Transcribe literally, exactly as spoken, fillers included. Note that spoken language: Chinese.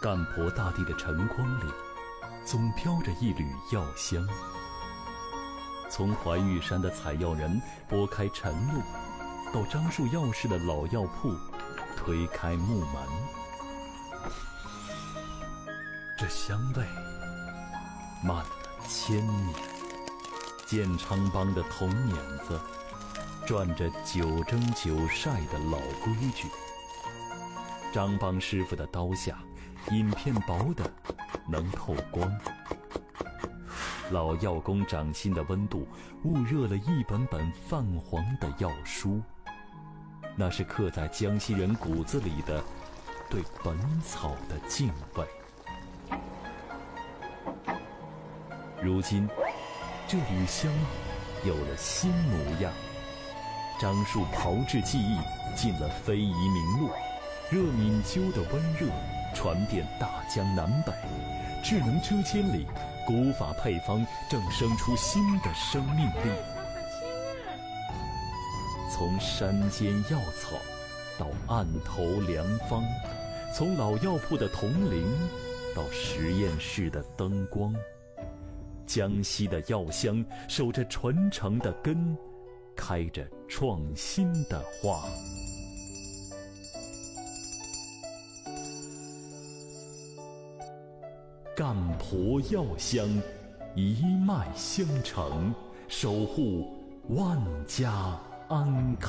干婆大地的晨光里，总飘着一缕药香。从怀玉山的采药人拨开晨露，到樟树药市的老药铺推开木门，这香味漫了千年。建昌帮的铜碾子转着九蒸九晒的老规矩，张帮师傅的刀下银片薄的能透光。老药工掌心的温度焐热了一本本泛黄的药书，那是刻在江西人骨子里的对本草的敬畏。如今这缕香有了新模样，樟树炮制技艺进了非遗名录，热敏灸的温热传遍大江南北，智能车间里古法配方正生出新的生命力。从山间药草到案头良方，从老药铺的铜铃到实验室的灯光，江西的药香守着传承的根，开着创新的花。干婆药香一脉相承，守护万家安康。